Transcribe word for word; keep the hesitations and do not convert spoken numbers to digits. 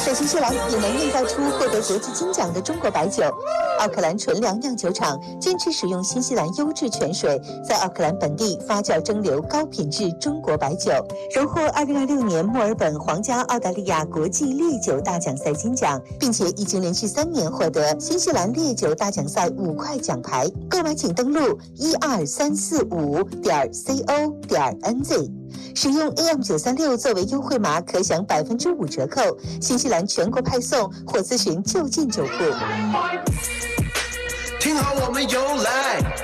在新西兰也能酿造出获得国际金奖的中国白酒。奥克兰纯粮酿酒厂坚持使用新西兰优质泉水，在奥克兰本地发酵蒸馏高品质中国白酒，荣获二零二六年墨尔本皇家澳大利亚国际烈酒大奖赛金奖，并且已经连续三年获得新西兰烈酒大奖赛五块奖牌。购买请登录一二三四五点 co 点 nz。使用 A M 九三六作为优惠码，可享百分之五折扣，新西兰全国派送或咨询就近酒铺。 听好，我们有来。